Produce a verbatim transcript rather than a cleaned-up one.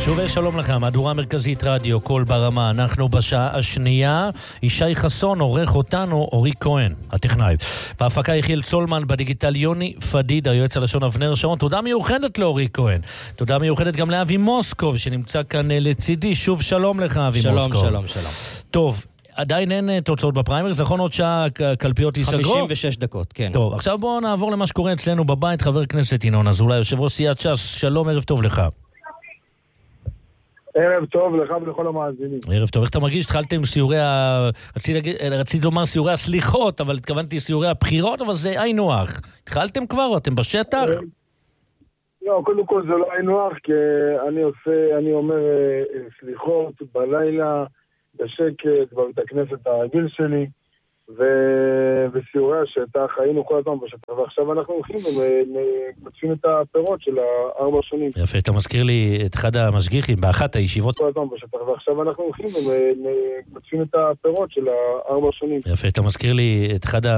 שוב שלום לכם, מהדורה מרכזית רדיו, קול ברמה. אנחנו בשעה השנייה. ישי חסון עורך אותנו, אורי כהן, הטכנאי. בהפקה יחיאל צולמן, בדיגיטל יוני פדיד, היועץ הלשון אבנר שרון. תודה מיוחדת לאורי כהן. תודה מיוחדת גם לאבי מוסקוב, שנמצא כאן לצידי. שוב שלום לך, אבי שלום, מוסקוב. שלום, שלום. טוב, עדיין אין תוצאות בפריימריז, נכון עוד שעה קלפיות ייסגרו? חמישים ושש דקות, כן. טוב, עכשיו בואו נעבור למה שקורה אצלנו בבית. חבר הכנסת ינון אזולאי, יושב ראש סיעת ש"ס, שלום, ערב טוב לך. ערב טוב לך ולכל המאזינים. ערב טוב, איך אתה מרגיש? התחלתם סיורי ה... רציתי, רציתי לומר סיורי הסליחות, אבל התכוונתי סיורי הבחירות, אבל זה היינו הך. התחלתם כבר? אתם בשטח? לא, קודם כל זה לא היינו הך, כי אני עושה, אני אומר סליחות בלילה, בשקט, בבית הכנסת הרגיל שלי, וסיורי השטח, היינו כל הזמן בשטח, ועכשיו אנחנו הולכים ומקצים את הפירות של הארבע שנים. יפה, אתה מזכיר לי את אחד המשגיחים, באחת הישיבות. כל הזמן בשטח, ועכשיו אנחנו הולכים ומקצים את הפירות של הארבע שנים. יפה, אתה מזכיר לי את אחד